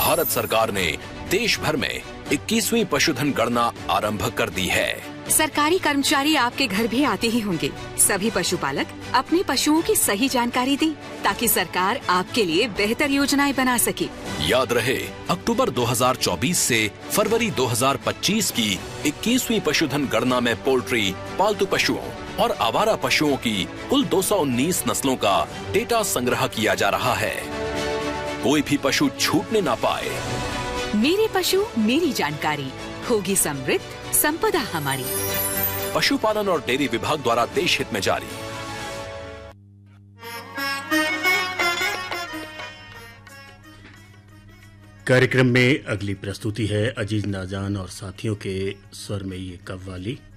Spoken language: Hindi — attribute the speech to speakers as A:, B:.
A: भारत सरकार ने देश भर में 21वीं पशुधन गणना आरंभ कर दी है।
B: सरकारी कर्मचारी आपके घर भी आते ही होंगे। सभी पशुपालक अपने पशुओं की सही जानकारी दें ताकि सरकार आपके लिए बेहतर योजनाएं बना सके।
A: याद रहे, अक्टूबर 2024 से फरवरी 2025 की 21वीं पशुधन गणना में पोल्ट्री, पालतू पशुओं और आवारा पशुओं की कुल 219 नस्लों का डेटा संग्रह किया जा रहा है। कोई भी पशु छूटने ना पाए।
B: मेरे पशु मेरी जानकारी, होगी समृद्ध संपदा हमारी।
A: पशुपालन और डेयरी विभाग द्वारा देश हित में जारी।
C: कार्यक्रम में अगली प्रस्तुति है अजीज नाजान और साथियों के स्वर में ये कव्वाली।